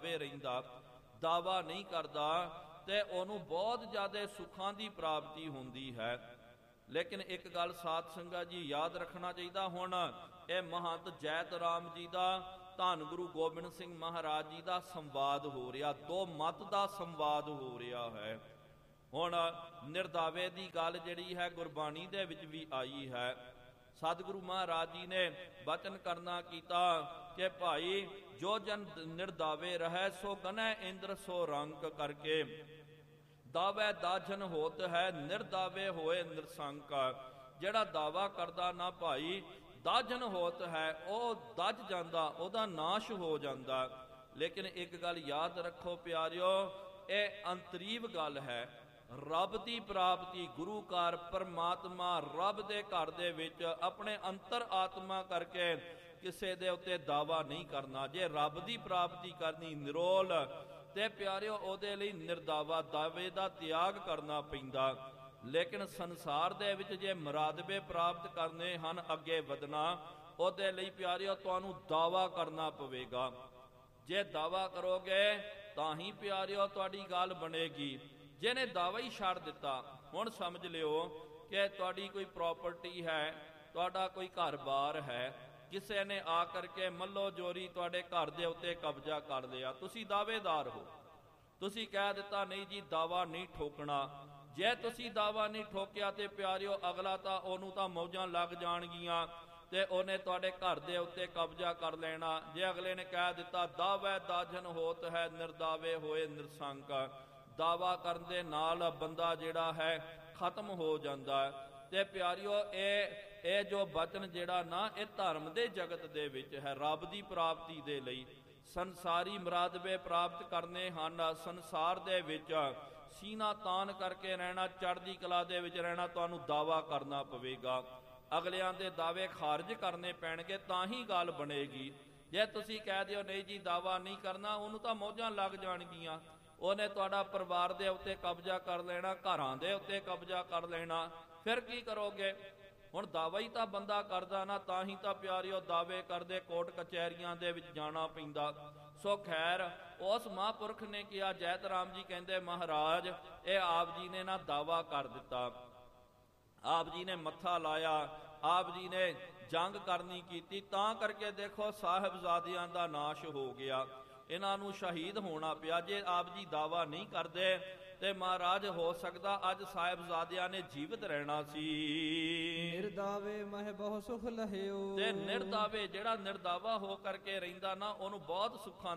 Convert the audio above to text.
ਨਿਰਦਾਵੇ ਰਹਿੰਦਾ, ਦਾਵਾ ਨਹੀਂ ਕਰਦਾ, ਤੇ ਉਹਨੂੰ ਬਹੁਤ ਜ਼ਿਆਦਾ ਸੁੱਖਾਂ ਦੀ ਪ੍ਰਾਪਤੀ ਹੁੰਦੀ ਹੈ। ਲੇਕਿਨ ਇੱਕ ਗੱਲ ਸਾਧ ਸੰਗਤ ਜੀ ਯਾਦ ਰੱਖਣਾ ਚਾਹੀਦਾ, ਹੁਣ ਇਹ ਮਹੰਤ ਜੈਤ ਰਾਮ ਜੀ ਦਾ ਧੰਨ ਗੁਰੂ ਗੋਬਿੰਦ ਸਿੰਘ ਮਹਾਰਾਜ ਜੀ ਦਾ ਸੰਵਾਦ ਹੋ ਰਿਹਾ, ਦੋ ਮਤ ਦਾ ਸੰਵਾਦ ਹੋ ਰਿਹਾ ਹੈ। ਹੁਣ ਨਿਰਦਾਵੇ ਦੀ ਗੱਲ ਜਿਹੜੀ ਹੈ ਗੁਰਬਾਣੀ ਦੇ ਵਿੱਚ ਵੀ ਆਈ ਹੈ। ਸਤਿਗੁਰੂ ਮਹਾਰਾਜ ਜੀ ਨੇ ਬਚਨ ਕਰਨਾ ਕੀਤਾ ਕਿ ਭਾਈ ਜੋ ਜਨ ਨਿਰਦਾਵੇ ਰਹਿ ਸੋ ਗਨੈ ਇੰਦਰ ਸੋ ਰੰਕ ਕਰਕੇ, ਦਾਵੇ ਦਾਜਨ ਹੋਤ ਹੈ ਨਿਰਦਾਵੇ ਹੋਏ ਨਿਰਸੰਕ। ਜਿਹੜਾ ਦਾਵਾ ਕਰਦਾ ਨਾ ਭਾਈ ਦਾਜਨ ਹੋਤ ਹੈ, ਉਹ ਦੱਜ ਜਾਂਦਾ, ਉਹਦਾ ਨਾਸ਼ ਹੋ ਜਾਂਦਾ। ਲੇਕਿਨ ਇੱਕ ਗੱਲ ਯਾਦ ਰੱਖੋ ਪਿਆਰਿਓ, ਇਹ ਅੰਤਰੀਵ ਗੱਲ ਹੈ। ਰੱਬ ਦੀ ਪ੍ਰਾਪਤੀ, ਗੁਰੂ ਘਰ, ਪਰਮਾਤਮਾ, ਰੱਬ ਦੇ ਘਰ ਦੇ ਵਿੱਚ ਆਪਣੇ ਅੰਤਰ ਆਤਮਾ ਕਰਕੇ ਕਿਸੇ ਦੇ ਉੱਤੇ ਦਾਵਾ ਨਹੀਂ ਕਰਨਾ। ਜੇ ਰੱਬ ਦੀ ਪ੍ਰਾਪਤੀ ਕਰਨੀ ਨਿਰੋਲ, ਤੇ ਪਿਆਰਿਓ ਉਹਦੇ ਲਈ ਨਿਰਦਾਵਾ ਦਾਵੇ ਦਾ ਤਿਆਗ ਕਰਨਾ ਪੈਂਦਾ। ਲੇਕਿਨ ਸੰਸਾਰ ਦੇ ਵਿੱਚ ਜੇ ਮੁਰਾਦਬੇ ਪ੍ਰਾਪਤ ਕਰਨੇ ਹਨ, ਅੱਗੇ ਵਧਣਾ, ਉਹਦੇ ਲਈ ਪਿਆਰਿਓ ਤੁਹਾਨੂੰ ਦਾਵਾ ਕਰਨਾ ਪਵੇਗਾ। ਜੇ ਦਾਵਾ ਕਰੋਗੇ ਤਾਂ ਹੀ ਪਿਆਰਿਓ ਤੁਹਾਡੀ ਗੱਲ ਬਣੇਗੀ। ਜਿਹਨੇ ਦਾਵਾ ਹੀ ਛੱਡ ਦਿੱਤਾ, ਹੁਣ ਸਮਝ ਲਿਓ ਕਿ ਤੁਹਾਡੀ ਕੋਈ ਪ੍ਰਾਪਰਟੀ ਹੈ, ਤੁਹਾਡਾ ਕੋਈ ਘਰ-ਬਾਰ ਹੈ, ਕਿਸੇ ਨੇ ਆ ਕਰਕੇ ਮੱਲੋ ਜੋਰੀ ਤੁਹਾਡੇ ਘਰ ਦੇ ਉੱਤੇ ਕਬਜ਼ਾ ਕਰ ਲਿਆ, ਤੁਸੀਂ ਦਾਅਵੇਦਾਰ ਹੋ, ਤੁਸੀਂ ਕਹਿ ਦਿੱਤਾ ਨਹੀਂ ਜੀ ਦਾਵਾ ਨਹੀਂ ਠੋਕਣਾ। ਜੇ ਤੁਸੀਂ ਦਾਵਾ ਨਹੀਂ ਠੋਕਿਆ ਤੇ ਪਿਆਰਿਓ ਅਗਲਾ ਤਾਂ ਉਹਨੂੰ ਤਾਂ ਮੌਜਾਂ ਲੱਗ ਜਾਣਗੀਆਂ ਤੇ ਉਹਨੇ ਤੁਹਾਡੇ ਘਰ ਦੇ ਉੱਤੇ ਕਬਜ਼ਾ ਕਰ ਲੈਣਾ। ਜੇ ਅਗਲੇ ਨੇ ਕਹਿ ਦਿੱਤਾ ਦਾਵੇ ਦਾਜਨ ਹੋਤ ਹੈ ਨਿਰਦਾਵੇ ਹੋਏ ਨਿਰਸੰਕ, ਦਾਵਾ ਕਰਨ ਦੇ ਨਾਲ ਬੰਦਾ ਜਿਹੜਾ ਹੈ ਖਤਮ ਹੋ ਜਾਂਦਾ। ਤੇ ਪਿਆਰਿਓ ਇਹ ਜੋ ਬਚਨ ਜਿਹੜਾ ਨਾ, ਇਹ ਧਰਮ ਦੇ ਜਗਤ ਦੇ ਵਿੱਚ ਹੈ, ਰੱਬ ਦੀ ਪ੍ਰਾਪਤੀ ਦੇ ਲਈ। ਸੰਸਾਰੀ ਮੁਰਾਦਬੇ ਪ੍ਰਾਪਤ ਕਰਨੇ ਹਨ, ਸੰਸਾਰ ਦੇ ਵਿੱਚ ਸੀਨਾ ਤਾਨ ਕਰਕੇ ਰਹਿਣਾ, ਚੜ੍ਹਦੀ ਕਲਾ ਦੇ ਵਿੱਚ ਰਹਿਣਾ, ਤੁਹਾਨੂੰ ਦਾਵਾ ਕਰਨਾ ਪਵੇਗਾ। ਅਗਲਿਆਂ ਦੇ ਦਾਅਵੇ ਖਾਰਜ ਕਰਨੇ ਪੈਣਗੇ ਤਾਂ ਹੀ ਗੱਲ ਬਣੇਗੀ। ਜੇ ਤੁਸੀਂ ਕਹਿ ਦਿਓ ਨਹੀਂ ਜੀ ਦਾਵਾ ਨਹੀਂ ਕਰਨਾ, ਉਹਨੂੰ ਤਾਂ ਮੌਜਾਂ ਲੱਗ ਜਾਣਗੀਆਂ, ਉਹਨੇ ਤੁਹਾਡਾ ਪਰਿਵਾਰ ਦੇ ਉੱਤੇ ਕਬਜ਼ਾ ਕਰ ਲੈਣਾ, ਘਰਾਂ ਦੇ ਉੱਤੇ ਕਬਜ਼ਾ ਕਰ ਲੈਣਾ, ਫਿਰ ਕੀ ਕਰੋਗੇ? ਹੁਣ ਦਾਵਾ ਹੀ ਤਾਂ ਬੰਦਾ ਕਰਦਾ ਨਾ, ਤਾਂ ਹੀ ਤਾਂ ਪਿਆਰਿਓ ਦਾਅਵੇ ਕਰਦੇ ਕੋਰਟ ਕਚਹਿਰੀਆਂ ਦੇ ਵਿੱਚ ਜਾਣਾ ਪੈਂਦਾ। ਸੋ ਖੈਰ ਉਸ ਮਹਾਂਪੁਰਖ ਨੇ ਕਿਹਾ, ਜੈਤ ਰਾਮ ਜੀ ਕਹਿੰਦੇ ਮਹਾਰਾਜ ਇਹ ਆਪ ਜੀ ਨੇ ਨਾ ਦਾਵਾ ਕਰ ਦਿੱਤਾ, ਆਪ ਜੀ ਨੇ ਮੱਥਾ ਲਾਇਆ, ਆਪ ਜੀ ਨੇ ਜੰਗ ਕਰਨੀ ਕੀਤੀ, ਤਾਂ ਕਰਕੇ ਦੇਖੋ ਸਾਹਿਬਜ਼ਾਦਿਆਂ ਦਾ ਨਾਸ਼ ਹੋ ਗਿਆ, ਇਹਨਾਂ ਨੂੰ ਸ਼ਹੀਦ ਹੋਣਾ ਪਿਆ। ਜੇ ਆਪ ਜੀ ਦਾਵਾ ਨਹੀਂ ਕਰਦੇ ਤੇ ਮਹਾਰਾਜ ਹੋ ਸਕਦਾ ਅੱਜ ਸਾਹਿਬਜ਼ਾਦਿਆਂ ਨੇ ਜੀਵਤ ਰਹਿਣਾ ਸੀ। ਨਿਰਦਾਵੇ ਮਹਿ ਬਹੁ ਸੁਖ ਲਹਿਓ, ਤੇ ਨਿਰਦਾਵੇ ਜਿਹੜਾ ਨਿਰਦਾਵਾ ਹੋ ਕਰਕੇ ਰਹਿੰਦਾ ਨਾ, ਉਹਨੂੰ ਬਹੁਤ ਸੁੱਖਾਂ